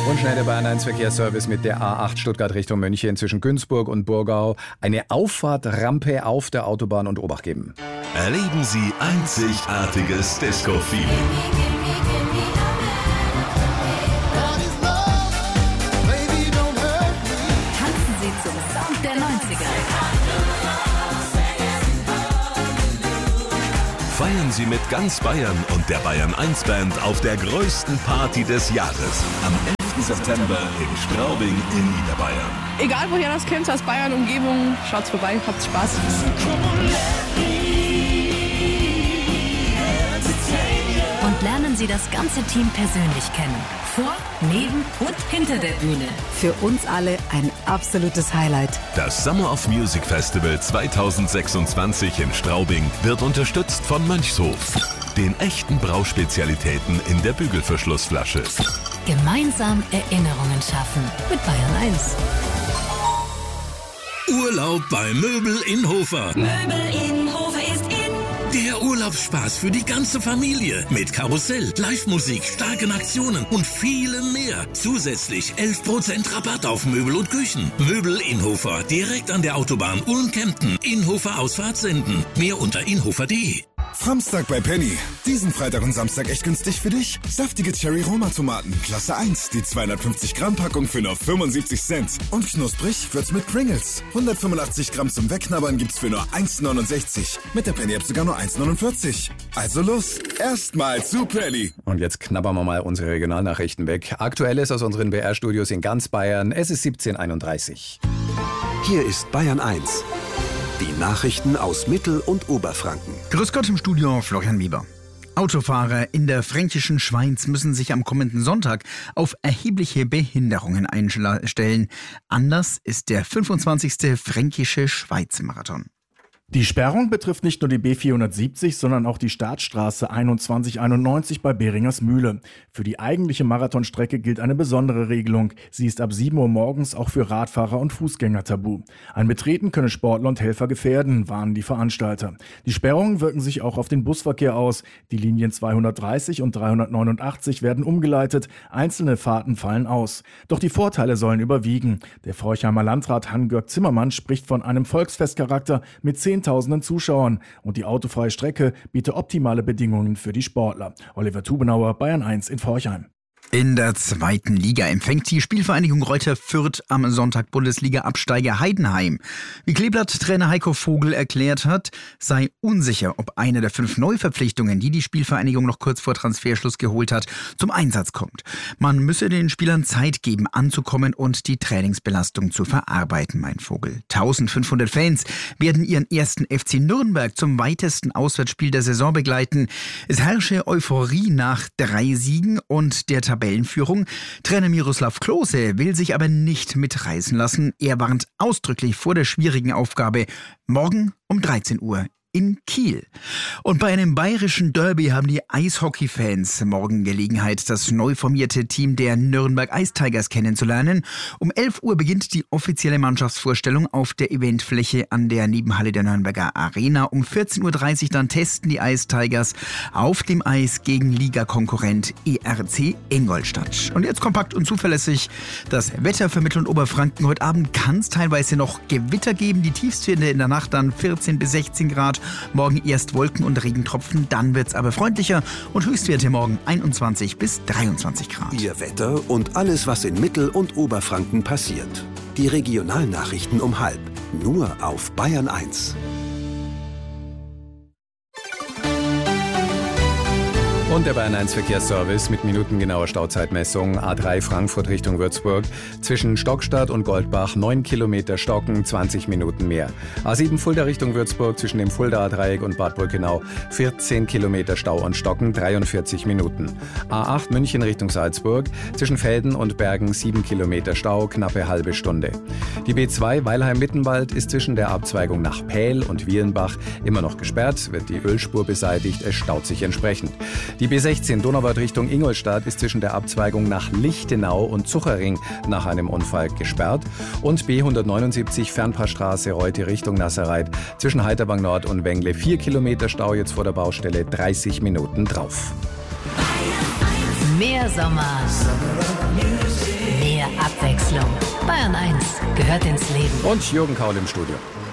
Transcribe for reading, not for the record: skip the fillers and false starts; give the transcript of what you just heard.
Und schnell der Bayern 1 Verkehrsservice mit der A8 Stuttgart Richtung München zwischen Günzburg und Burgau. Eine Auffahrtrampe auf der Autobahn und Obacht geben. Erleben Sie einzigartiges Disco-Feeling. Tanzen Sie zum Sound der 90er. Feiern Sie mit ganz Bayern und der Bayern 1 Band auf der größten Party des Jahres. Am 11. September in Straubing in Niederbayern. Egal woher das kommt, aus Bayern, Umgebung, schaut's vorbei, habt Spaß. Und lernen Sie das ganze Team persönlich kennen. Vor, neben und hinter der Bühne. Für uns alle ein absolutes Highlight. Das Summer of Music Festival 2026 in Straubing wird unterstützt von Mönchshof, den echten Brauspezialitäten in der Bügelverschlussflasche. Gemeinsam Erinnerungen schaffen mit Bayern 1. Urlaub bei Möbel in Hofer. Möbel in Hofer ist in. Der Urlaubsspaß für die ganze Familie. Mit Karussell, Live-Musik, starken Aktionen und vielem mehr. Zusätzlich 11% Rabatt auf Möbel und Küchen. Möbel in Hofer, direkt an der Autobahn Ulm-Kempten. Inhofer Ausfahrt senden. Mehr unter inhofer.de. Samstag bei Penny. Diesen Freitag und Samstag echt günstig für dich. Saftige Cherry-Roma-Tomaten, Klasse 1. Die 250 Gramm Packung für nur 75 Cent. Und knusprig wird's mit Pringles. 185 Gramm zum Wegknabbern gibt's für nur 1,69. Mit der Penny-App sogar nur 1,49. Also los, erstmal zu Penny. Und jetzt knabbern wir mal unsere Regionalnachrichten weg. Aktuelles aus unseren BR-Studios in ganz Bayern. Es ist 17:31. Hier ist Bayern 1. Die Nachrichten aus Mittel- und Oberfranken. Grüß Gott im Studio, Florian Weber. Autofahrer in der fränkischen Schweiz müssen sich am kommenden Sonntag auf erhebliche Behinderungen einstellen. Anders ist der 25. Fränkische Schweiz-Marathon. Die Sperrung betrifft nicht nur die B470, sondern auch die Startstraße 2191 bei Beringers Mühle. Für die eigentliche Marathonstrecke gilt eine besondere Regelung. Sie ist ab 7 Uhr morgens auch für Radfahrer und Fußgänger tabu. Ein Betreten könne Sportler und Helfer gefährden, warnen die Veranstalter. Die Sperrungen wirken sich auch auf den Busverkehr aus. Die Linien 230 und 389 werden umgeleitet, einzelne Fahrten fallen aus. Doch die Vorteile sollen überwiegen. Der Forchheimer Landrat Hans-Georg Zimmermann spricht von einem Volksfestcharakter mit Zehntausenden Zuschauern und die autofreie Strecke bietet optimale Bedingungen für die Sportler. Oliver Tubenauer, Bayern 1 in Forchheim. In der zweiten Liga empfängt die Spielvereinigung Reuter Fürth am Sonntag Bundesliga-Absteiger Heidenheim. Wie Kleeblatt-Trainer Heiko Vogel erklärt hat, sei unsicher, ob eine der 5 Neuverpflichtungen, die die Spielvereinigung noch kurz vor Transferschluss geholt hat, zum Einsatz kommt. Man müsse den Spielern Zeit geben, anzukommen und die Trainingsbelastung zu verarbeiten, meint Vogel. 1500 Fans werden ihren ersten FC Nürnberg zum weitesten Auswärtsspiel der Saison begleiten. Es herrsche Euphorie nach 3 Siegen und der Tabellenführung. Trainer Miroslav Klose will sich aber nicht mitreißen lassen. Er warnt ausdrücklich vor der schwierigen Aufgabe. Morgen um 13 Uhr in Kiel. Und bei einem bayerischen Derby haben die Eishockey-Fans morgen Gelegenheit, das neu formierte Team der Nürnberg Ice Tigers kennenzulernen. Um 11 Uhr beginnt die offizielle Mannschaftsvorstellung auf der Eventfläche an der Nebenhalle der Nürnberger Arena. Um 14:30 Uhr dann testen die Ice Tigers auf dem Eis gegen Ligakonkurrent ERC Ingolstadt. Und jetzt kompakt und zuverlässig das Wetter für Mittel- und Oberfranken. Heute Abend kann es teilweise noch Gewitter geben. Die Tiefstwerte in der Nacht dann 14 bis 16 Grad. Morgen erst Wolken und Regentropfen, dann wird's aber freundlicher und Höchstwerte morgen 21 bis 23 Grad. Ihr Wetter und alles, was in Mittel- und Oberfranken passiert. Die Regionalnachrichten um 12:30. Nur auf Bayern 1. Und der Bayern 1 Verkehrsservice mit minutengenauer Stauzeitmessung. A3 Frankfurt Richtung Würzburg. Zwischen Stockstadt und Goldbach 9 Kilometer stocken, 20 Minuten mehr. A7 Fulda Richtung Würzburg zwischen dem Fuldaer Dreieck und Bad Brückenau 14 Kilometer Stau und Stocken, 43 Minuten. A8 München Richtung Salzburg. Zwischen Velden und Bergen 7 Kilometer Stau, knappe halbe Stunde. Die B2 Weilheim-Mittenwald ist zwischen der Abzweigung nach Pähl und Wielenbach immer noch gesperrt, wird die Ölspur beseitigt, es staut sich entsprechend. Die B16 Donauwörth Richtung Ingolstadt ist zwischen der Abzweigung nach Lichtenau und Zuchering nach einem Unfall gesperrt. Und B179 Fernpassstraße Reute Richtung Nasserreit zwischen Heiterbank Nord und Wengle 4 Kilometer Stau jetzt vor der Baustelle, 30 Minuten drauf. Mehr Sommer. Bayern 1 gehört ins Leben. Und Jürgen Kaul im Studio.